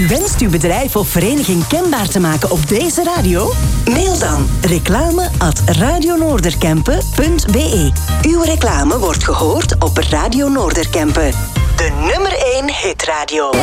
Wenst uw bedrijf of vereniging kenbaar te maken op deze radio? Mail dan reclame@radionoorderkempen.be. Uw reclame wordt gehoord op Radio Noorderkempen. De nummer 1 hitradio.